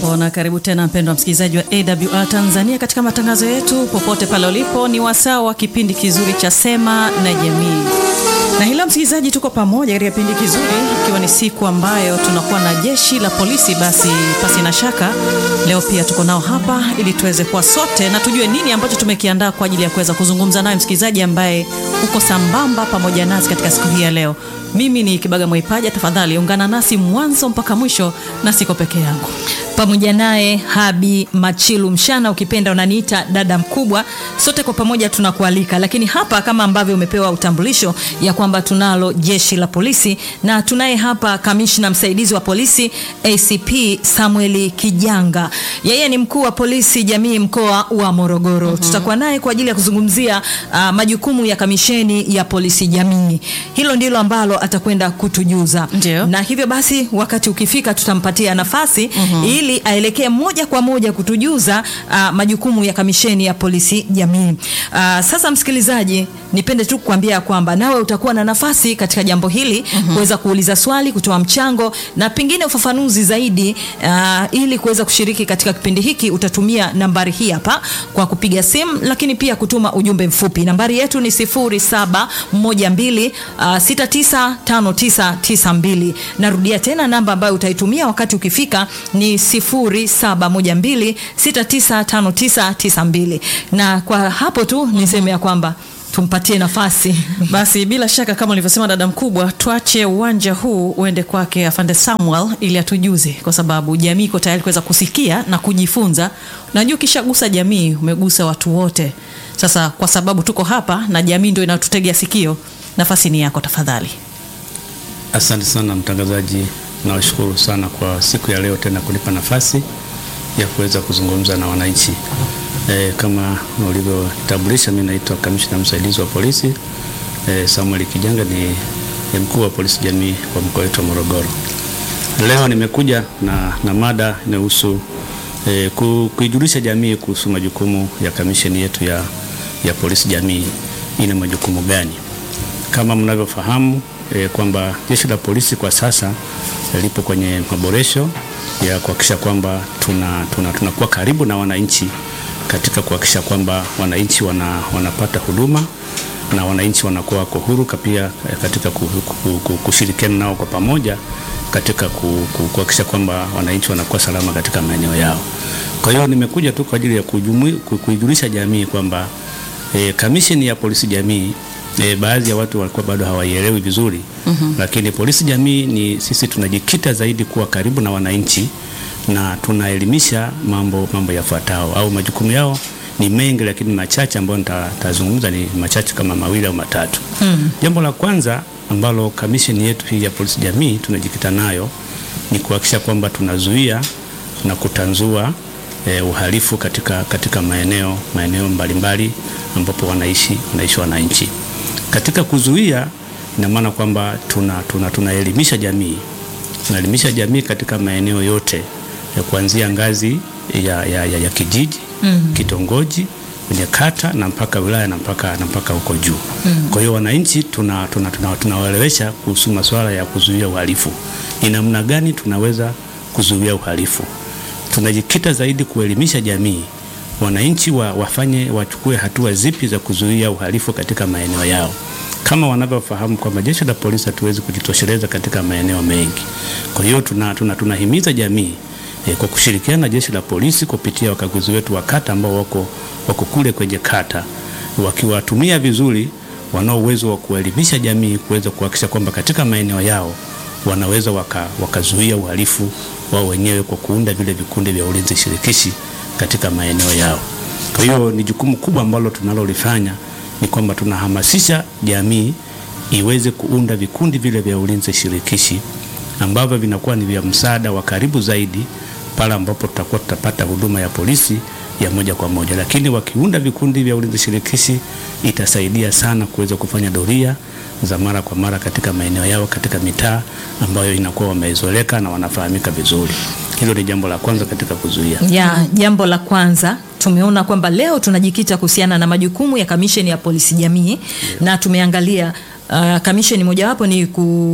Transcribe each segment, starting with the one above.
Hujambo na karibu tena mpendwa msikilizaji wa AWR Tanzania katika matangazo yetu popote pale ulipo. Ni wasaa wa kipindi kizuri cha Sema na Jamii. Na hilo msikilizaji, tuko pamoja katika kipindi kizuri, ikiwa ni siku ambayo tunakuwa na jeshi la polisi. Basi pasi na shaka leo pia tuko nao hapa ili tuweze kuwa sote na tujue nini ambacho tumekiandaa kwa ajili ya kuweza kuzungumza naye msikilizaji ambaye uko sambamba pamoja nasi katika siku hii ya leo. Mimi ni Kibaga Mwaipaja, tafadhali ungana nasi mwanzo mpaka mwisho, na siko peke yangu. Pamoja naye Habi Machilu Mshana, ukipenda unaniita dada mkubwa. Sote kwa pamoja tunakualika, lakini hapa kama ambavyo umepewa utambulisho ya kwamba tunalo jeshi la polisi, na tunaye hapa kamishna msaidizi wa polisi ACP Samuel Kijanga. Yeye ni mkuu wa polisi jamii mkoa wa Morogoro. Tutakuwa naye kwa ajili ya kuzungumzia majukumu ya kamisheni ya polisi jamii. Hilo ndilo ambalo atakwenda kutujuza. Ndiyo. Na hivyo basi wakati ukifika tutampatia nafasi ili aelekee moja kwa moja kutujuza majukumu ya kamisheni ya polisi jamii. Sasa msikilizaji, nipende tu kukuambia kwamba nawe utakuwa na nafasi katika jambo hili kuweza kuuliza swali, kutoa mchango na pengine ufafanuzi zaidi. Ili kuweza kushiriki katika kipindi hiki utatumia nambari hii hapa kwa kupiga simu, lakini pia kutuma ujumbe mfupi. Nambari yetu ni 0712695992. Narudia tena, namba ambayo utaitumia wakati ukifika ni 0712695992. Na kwa hapo tu niseme ya kwamba tumpatie nafasi. Basi bila shaka kama ulivyosema dada mkubwa, tuache uwanja huu uende kwake Afande Samuel ili atujuze, kwa sababu jamii iko tayari kuweza kusikia na kujifunza. Najua kishagusa jamii umegusa watu wote. Sasa kwa sababu tuko hapa na jamii ndio inatutegea sikio, nafasi ni yako tafadhali. Asante sana mtangazaji, nawashukuru sana kwa siku ya leo tena kunipa nafasi ya kuweza kuzungumza na wananchi. Kama ulivyotambulisha, mimi naitwa kamishna msaidizi wa polisi Samuel Kijanga, ni mkuu wa polisi jamii wa mkoa wetu wa Morogoro. Leo nimekuja na mada inayohusu kuijulisha jamii kuhusu majukumu ya kamisheni yetu ya polisi jamii. Ina majukumu gani? Kama mnavyofahamu kwamba jeshi la polisi kwa sasa lipo kwenye maboresho ya kuhakikisha kwamba tunakuwa karibu na wananchi katika kuhakikisha kwamba wananchi wanapata huduma na wananchi wanakuwa wako huru pia katika kushirikiana nao kwa pamoja katika kuhakikisha kwamba wananchi wanakuwa salama katika maeneo yao. Kwa hiyo nimekuja tu kwa ajili ya kuijulisha jamii kwamba kamisheni ya polisi jamii, baadhi ya watu walikuwa bado hawaielewi vizuri. Lakini polisi jamii ni sisi tunajikita zaidi kuwa karibu na wananchi na tunaelimisha mambo yafuatayo, au majukumu yao ni mengi lakini machache ambayo nitazungumza ni machache kama mawili au matatu. Jambo la kwanza ambalo kamisheni yetu hii ya polisi jamii tunajikita nayo ni kuhakikisha kwamba tunazuia na kutanzua uhalifu katika maeneo mbalimbali ambapo wanaishi wananchi. Katika kuzuia ina maana kwamba tunaelimisha jamii. Tunaelimisha jamii katika maeneo yote ya kuanzia ngazi ya kijiji, kitongoji, kwenye kata na mpaka wilaya na mpaka huko juu. Kwa hiyo wananchi tunawaelewesha kuhusu masuala ya kuzuia uhalifu. Ni namna gani tunaweza kuzuia uhalifu? Tunajikita zaidi kuelimisha jamii, wananchi wachukue hatua zipi za kuzuia uhalifu katika maeneo yao. Kama wanavyofahamu kwamba jeshi la polisi hatuwezi kujitosheleza katika maeneo mengi. Kwa hiyo tunahimiza jamii kwa kushirikiana na jeshi la polisi kupitia wakaguzi wetu wa kata ambao wako kule kwenye kata, wakiwatumia vizuri, wanao uwezo wa kuelimisha jamii kuweza kuhakikisha kwamba katika maeneo yao wanaweza wakazuia uhalifu wao wenyewe kwa kuunda vile vikundi vya ulinzi shirikishi katika maeneo yao. Kwa hiyo ni jukumu kubwa ambalo tunalolifanya ni kwamba tunahamasisha jamii iweze kuunda vikundi vile vya ulinzi shirikishi ambavyo vinakuwa ni vya msaada wa karibu zaidi pale ambapo tutapata huduma ya polisi ya moja kwa moja. Lakini wakiunda vikundi vya ulinzi shirikishi itasaidia sana kuweza kufanya doria za mara kwa mara katika maeneo yao, katika mitaa ambayo inakuwa wamezoeleka na wanafahamika vizuri. Hilo ni jambo la kwanza katika kuzuia. Jambo la kwanza tumeona kwamba leo tunajikita kuhusiana na majukumu ya kamisheni ya polisi jamii, na tumeangalia kamisheni mojawapo ni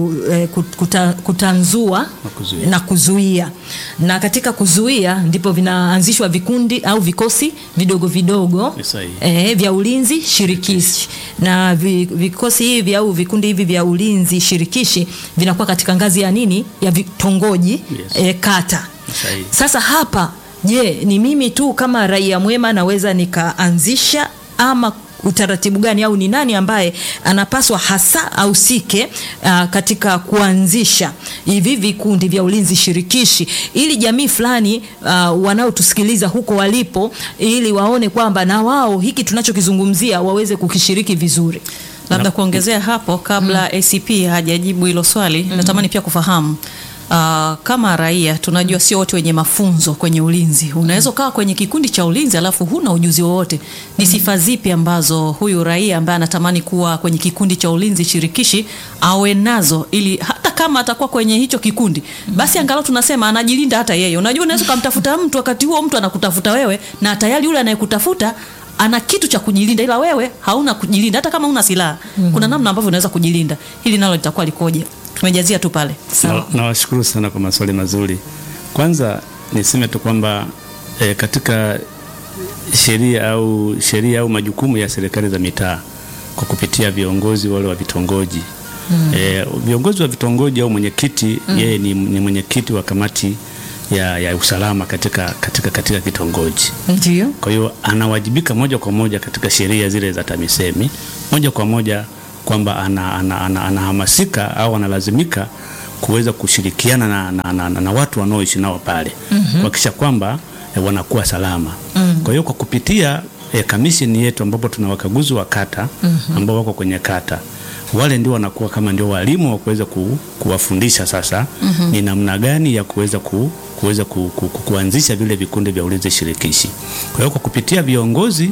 kutanzua na kuzuia, na katika kuzuia ndipo vinaanzishwa vikundi au vikosi vidogo vidogo vya ulinzi shirikishi, na vikosi hivi au vikundi hivi vya ulinzi shirikishi vinakuwa katika ngazi ya nini, ya vitongoji, kata. Sasa hapa, je, ni mimi tu kama raia mwema naweza nikaanzisha, ama utaratibu gani, au ni nani ambaye anapaswa hasa ahusike katika kuanzisha hivi vikundi vya ulinzi shirikishi, ili jamii fulani wanaotusikiliza huko walipo, ili waone kwamba na wao hiki tunachokizungumzia waweze kukishiriki vizuri? Labda kuongezea hapo kabla ACP hajajibu hilo swali, natamani pia kufahamu kama raia tunajua sio wote wenye mafunzo kwenye ulinzi. Unaweza kaa kwenye kikundi cha ulinzi alafu huna ujuzi wowote. Ni sifa zipi ambazo huyu raia ambaye anatamani kuwa kwenye kikundi cha ulinzi shirikishi awe nazo, ili hata kama atakuwa kwenye hicho kikundi basi angalau tunasema anajilinda hata yeye. Unajua unaweza kumtafuta mtu wakati huo mtu anakutafuta wewe, na tayari yule anayekutafuta ana kitu cha kujilinda, ila wewe hauna kujilinda hata kama una silaha. Kuna namna ambavyo unaweza kujilinda. Hili nalo litakuwa likoje? Tumejazia tu pale. Sawa. Nawashukuru sana kwa maswali mazuri. Kwanza niseme tu kwamba katika sheria au majukumu ya serikali za mitaa kwa kupitia viongozi wale wa vitongoji, viongozi wa vitongoji au mwenyekiti, yeye ni mwenyekiti wa kamati ya usalama katika kitongoji. Ndio. Kwa hiyo anawajibika moja kwa moja katika sheria zile za TAMISEMI, moja kwa moja kwamba anahamasika au analazimika kuweza kushirikiana na watu wanaoishi nao pale, kuhakikisha kwamba wanakuwa salama. Kwa hiyo kwa kupitia kamisheni yetu ambapo tuna wakaguzi wa kata ambao wako kwenye kata, wale ndio wanakuwa kama ndio walimu wa kuweza kuwafundisha sasa ni namna gani ya kuweza kuanzisha vile vikundi vya ulinzi shirikishi. Kwa hiyo kwa kupitia viongozi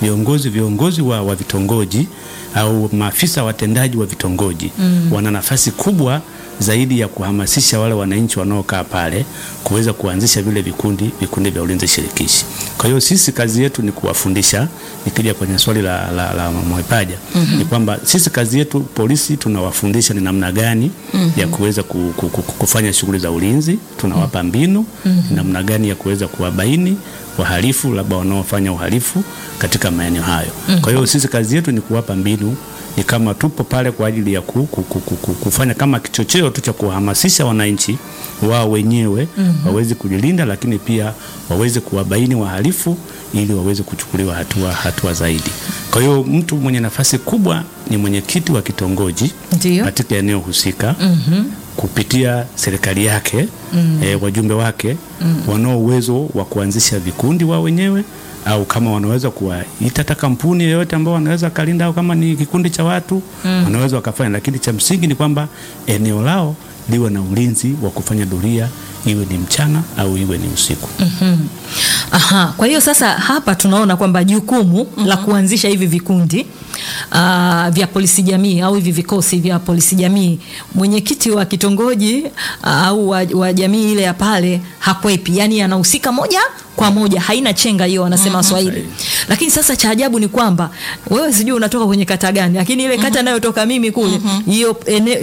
wa vitongoji au maafisa watendaji wa vitongoji wana nafasi kubwa zaidi ya kuhamasisha wale wananchi wanaokaa pale kuweza kuanzisha vile vikundi vya ulinzi shirikishi. Kwa hiyo sisi kazi yetu ni kuwafundisha. Nikija kwenye swali la Mwipaja, ni kwamba sisi kazi yetu polisi tunawafundisha ni namna gani ya kuweza kufanya shughuli za ulinzi, tunawapa mbinu namna gani ya kuweza kuwabaini wahalifu labda wanaofanya uhalifu katika maeneo hayo. Kwa hiyo sisi kazi yetu ni kuwapa mbinu, ni kama tupo pale kwa ajili ya kufanya kama kichocheo tu cha kuhamasisha wananchi wao wenyewe waweze kujilinda, lakini pia waweze kuwabaini wahalifu ili waweze kuchukuliwa hatua zaidi. Kwa hiyo mtu mwenye nafasi kubwa ni mwenyekiti wa kitongoji katika eneo husika, kupitia serikali yake, wajumbe wake wanao uwezo wa kuanzisha vikundi wao wenyewe, au kama wanaweza kuwaita hata kampuni yoyote ambao wanaweza kalinda, au kama ni kikundi cha watu wanaweza wakafanya, lakini cha msingi ni kwamba eneo lao liwe na ulinzi wa kufanya doria, iwe ni mchana au iwe ni usiku. Aha, kwa hiyo sasa hapa tunaona kwamba jukumu la kuanzisha hivi vikundi vya polisi jamii au hivi vikosi vya polisi jamii, mwenyekiti wa kitongoji au wa jamii ile ya pale hakwepi, yani anahusika moja kwa moja, haina chenga hiyo wanasema Waswahili. Lakini sasa cha ajabu ni kwamba wewe sijui unatoka kwenye kata gani, lakini ile kata nayotoka mimi kule hiyo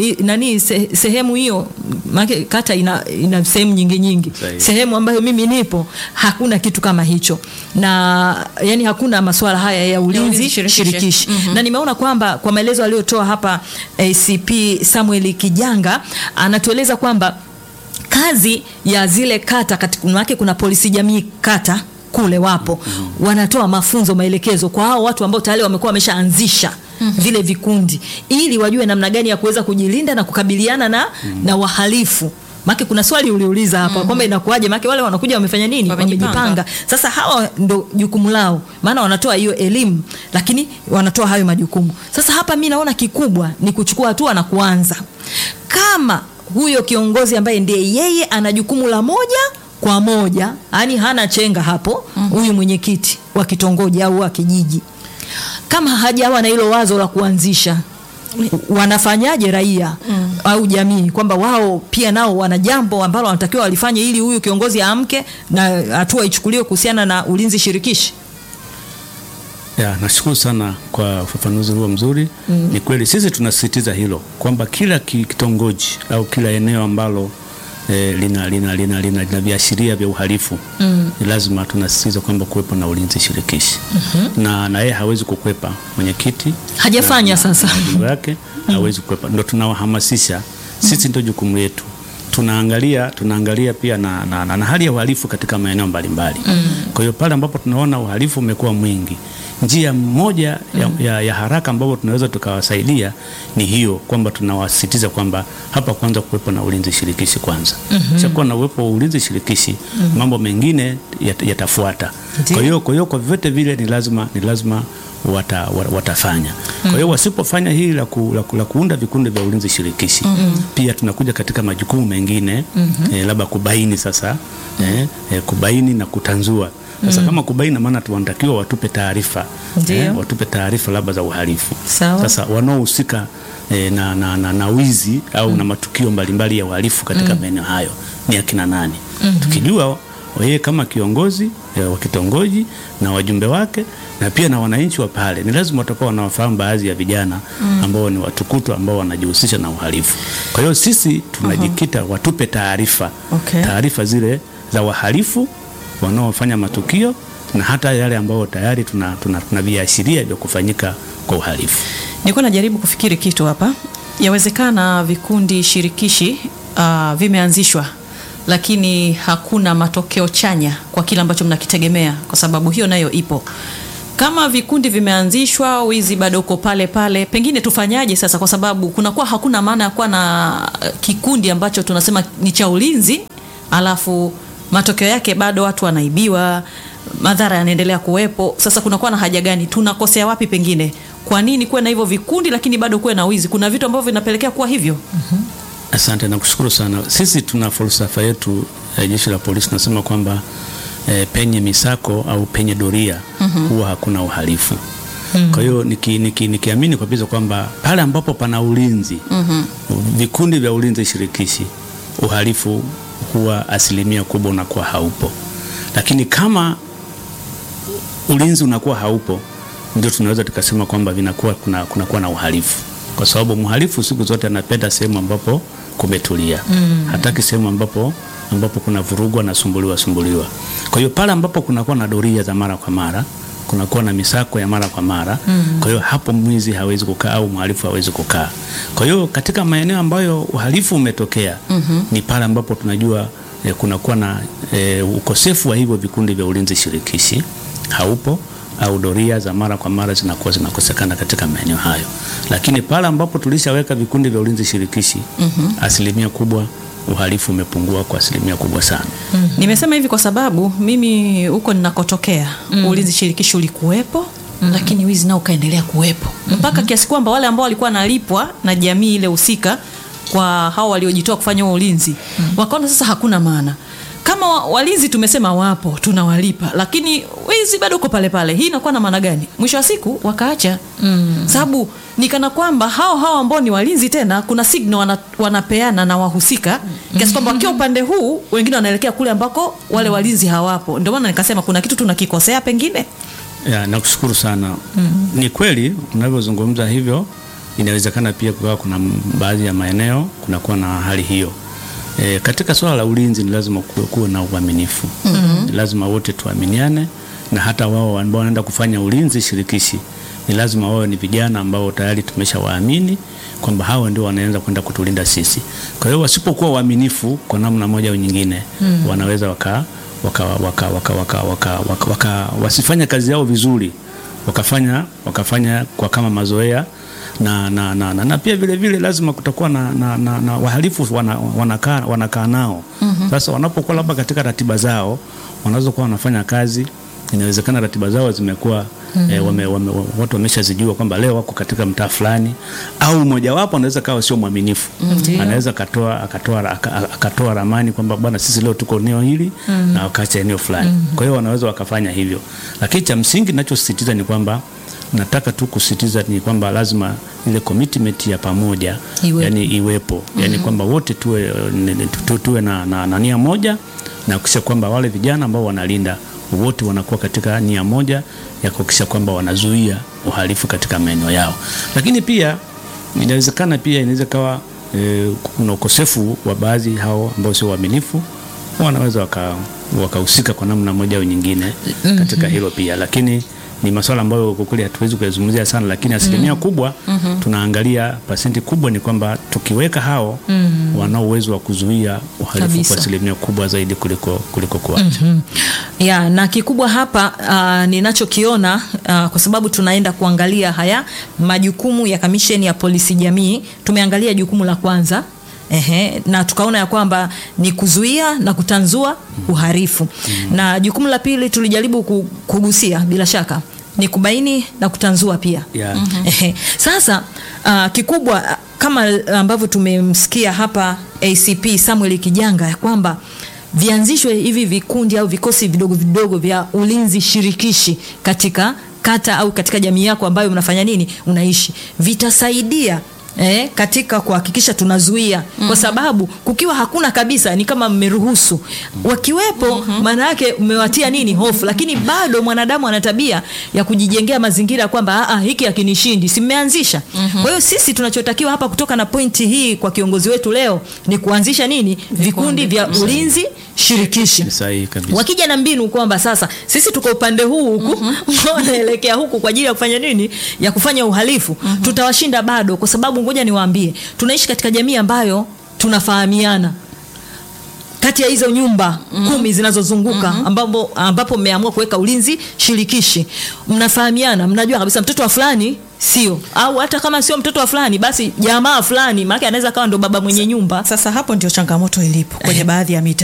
sehemu hiyo, maana kata ina sehemu nyingi. Sehemu ambayo mimi nipo hakuna kitu kama hicho, na yani hakuna masuala haya ya ulinzi shirikishi. Na nimeona kwamba kwa maelezo aliyotoa hapa ACP Samuel Kijanga anatueleza kwamba kazi ya zile kata katika kuna polisi jamii kata kule wapo wanatoa mafunzo, maelekezo kwa hao watu ambao tayari wamekuwa wameshaanzisha vile vikundi, ili wajue namna gani ya kuweza kujilinda na kukabiliana na wahalifu. Maana kuna swali uliuliza hapa kwamba inakuaje, maana wale wanakuja wamefanya nini, wamejipanga. Sasa hawa ndo jukumu lao, maana wanatoa hiyo elimu lakini wanatoa hayo majukumu. Sasa hapa mimi naona kikubwa ni kuchukua hatua na kuanza. Kama huyo kiongozi ambaye ndiye yeye ana jukumu la moja kwa moja, yani hana chenga hapo, huyu mwenyekiti wa kitongoji au wa kijiji, kama hajawa na hilo wazo la kuanzisha, wanafanyaje raia au jamii kwamba wao pia nao wana jambo ambalo wanatakiwa walifanye ili huyu kiongozi aamke na hatua ichukuliwe kuhusiana na ulinzi shirikishi? Nashukuru sana kwa ufafanuzi huo mzuri. Ni kweli sisi tunasisitiza hilo kwamba kila kitongoji au kila eneo ambalo lina viashiria vya uhalifu ni lazima tunasisitiza kwamba kuwepo na ulinzi shirikishi. Na yeye hawezi kukwepa, mwenyekiti hajafanya sasa mambo yake hawezi kukwepa. Ndio tunawahamasisha sisi, ndio jukumu letu. Tunaangalia pia na hali ya uhalifu katika maeneo mbalimbali. Kwa hiyo pale ambapo tunaona uhalifu umekuwa mwingi, njia moja ya haraka ambapo tunaweza tukawasaidia ni hiyo, kwamba tunawasisitiza kwamba hapa kwanza kuwepo na ulinzi shirikishi kwanza. Chakuwa na uwepo wa ulinzi shirikishi, mambo mengine yatafuata. Kwa hiyo kwa vyote vile ni lazima watafanya. Kwa hiyo wasipofanya hili la kuunda vikundi vya ulinzi shirikishi, pia tunakuja katika majukumu mengine, labda kubaini sasa, kubaini na kutanzua. Sasa kama kubaini, maana tunatakiwa watupe taarifa labda za uhalifu. Sasa wanaohusika na wizi au na matukio mbalimbali ya uhalifu katika maeneo hayo ni akina nani? Tukijua yeye kama kiongozi wa kitongoji na wajumbe wake na pia na wananchi wa pale, ni lazima watakuwa wanawafahamu baadhi ya vijana ambao ni watukutu ambao wanajihusisha na uhalifu. Kwa hiyo sisi tunajikita watupe taarifa zile za wahalifu wanaofanya matukio na hata yale ambao tayari tuna viashiria vya kufanyika kwa uhalifu. Nilikuwa najaribu kufikiri kitu hapa. Yawezekana vikundi shirikishi vimeanzishwa, lakini hakuna matokeo chanya kwa kile ambacho mnakitegemea, kwa sababu hiyo nayo ipo. Kama vikundi vimeanzishwa, wizi bado uko pale pale, pengine tufanyaje sasa? Kwa sababu kunakuwa hakuna maana ya kuwa na kikundi ambacho tunasema ni cha ulinzi, alafu matokeo yake bado watu wanaibiwa, madhara yanaendelea kuwepo. Sasa kunakuwa na haja gani? Tunakosea wapi pengine? Kwa nini kuwe na hivyo vikundi lakini bado kuwe na wizi? Kuna vitu ambavyo vinapelekea kuwa hivyo. Asante na kushukuru sana. Sisi tuna falsafa yetu jeshi la polisi, nasema kwamba penye misako au penye doria huwa hakuna uhalifu. Kwa hiyo nikiamini kabisa kwamba pale ambapo pana ulinzi, vikundi vya ulinzi shirikishi, uhalifu huwa asilimia kubwa unakuwa haupo. Lakini kama ulinzi unakuwa haupo, ndio tunaweza tukasema kwamba kunakuwa na uhalifu, kwa sababu mhalifu siku zote anapenda sehemu ambapo kumetulia. Hataki sehemu ambapo kuna vurugu na sumbuliwa. Kwa hiyo pale ambapo kunakuwa na doria za mara kwa mara, kunakuwa na misako ya mara kwa mara, kwa hiyo hapo mwizi hawezi kukaa au mhalifu hawezi kukaa. Kwa hiyo katika maeneo ambayo uhalifu umetokea, ni pale ambapo tunajua kunakuwa na ukosefu wa hivyo vikundi vya ulinzi shirikishi haupo, au doria za mara kwa mara zinakosekana katika maeneo hayo. Lakini pale ambapo tulishaweka vikundi vya ulinzi shirikishi, asilimia kubwa uhalifu umepungua kwa asilimia kubwa sana. Nimesema hivi kwa sababu mimi huko ninakotokea ulinzi shirikishi ulikuwepo, lakini wizi nao kaendelea kuwepo mpaka kiasi kwamba wale ambao walikuwa nalipwa na jamii ile husika kwa hao waliojitoa kufanya huo ulinzi, wakaona sasa hakuna maana. Kama walinzi tumesema wapo, tunawalipa, lakini wizi bado uko pale pale. Hii inakuwa na maana gani? Mwisho wa siku wakaacha. Sababu nikana kwamba hao ambao ni walinzi tena kuna signal wanapeana na wahusika, kiasi kwamba wakiwa upande huu wengine wanaelekea kule ambako wale walinzi hawapo. Ndio maana nikasema kuna kitu tunakikosea pengine. Nakushukuru sana. Ni kweli unavyozungumza hivyo, inawezekana pia kuna baadhi ya maeneo kunakuwa na hali hiyo. Katika swala la ulinzi ni lazima kuwe na uaminifu. Lazima wote tuaminiane, na hata wao ambao wanaenda kufanya ulinzi shirikishi ni lazima wao ni vijana ambao tayari tumeshawaamini kwamba hao ndio wanaanza kwenda kutulinda sisi. Kwa hiyo wasipokuwa waaminifu kwa namna moja au nyingine, wanaweza wasifanye kazi yao vizuri, wakafanya kwa kama mazoea. Na pia vile lazima kutakuwa na wahalifu wanakaa nao. Sasa wanapokuwa labda katika ratiba zao wanaweza kuwa wanafanya kazi, inawezekana ratiba zao zimekuwa watu wameshazijua kwamba leo wako katika mtaa fulani, au mmoja wapo anaweza kawa sio mwaminifu, anaweza akatoa ramani kwamba bwana sisi leo tuko eneo hili na wakaacha eneo fulani. Kwa hiyo wanaweza wakafanya hivyo, lakini cha msingi ninachosisitiza ni kwamba nataka tu kusisitiza ni kwamba lazima ile commitment ya pamoja yani iwepo. Yani kwamba wote tuwe na nia moja, na kisha kwamba wale vijana ambao wanalinda wote wanakuwa katika nia moja ya kuhakikisha kwamba wanazuia uhalifu katika maeneo yao. Lakini pia inaweza kawa kuna ukosefu wa baadhi hao ambao sio waaminifu, wanaweza wakahusika kwa namna moja au nyingine katika hilo pia. Lakini ni masuala ambayo kwa kweli hatuwezi kuzungumzia sana, lakini asilimia kubwa tunaangalia, pasenti kubwa ni kwamba tukiweka hao wanao uwezo wa kuzuia uhalifu kwa asilimia kubwa zaidi kuliko kuacha. Ya, na kikubwa hapa ninachokiona kwa sababu tunaenda kuangalia haya majukumu ya kamisheni ya polisi jamii, tumeangalia jukumu la kwanza. Na tukaona ya kwamba ni kuzuia na kutanzua uhalifu. Na jukumu la pili tulijaribu kugusia bila shaka ni kubaini na kutanzua pia. Sasa kikubwa kama ambavyo tumemsikia hapa ACP Samuel Kijanga ya kwamba vianzishwe hivi vikundi au vikosi vidogo vidogo vya ulinzi shirikishi katika kata au katika jamii yako ambayo unafanya nini, unaishi. Vitasaidia katika kuhakikisha tunazuia, kwa sababu kukiwa hakuna kabisa ni kama mmeruhusu. Wakiwepo maana yake umewatia nini, hofu. Lakini bado mwanadamu ana tabia ya kujijengea mazingira kwamba hiki hakinishindi, si mmeanzisha. Kwa hiyo sisi tunachotakiwa hapa kutoka na pointi hii kwa kiongozi wetu leo ni kuanzisha nini, vikundi vya ulinzi shirikishi. Wakija na mbinu kwamba sasa sisi tuko upande huu huku, wanaelekea huku kwa ajili ya kufanya nini, ya kufanya uhalifu, tutawashinda bado. Kwa sababu ngoja niwaambie, tunaishi katika jamii ambayo tunafahamiana. Kati ya hizo nyumba 10 zinazozunguka ambapo mmeamua kuweka ulinzi shirikishi, mnafahamiana, mnajua kabisa mtoto wa fulani sio, au hata kama sio mtoto wa fulani basi jamaa fulani, maana anaweza kawa ndo baba mwenye nyumba. Sasa hapo ndio changamoto ilipo kwenye baadhi ya mitaa.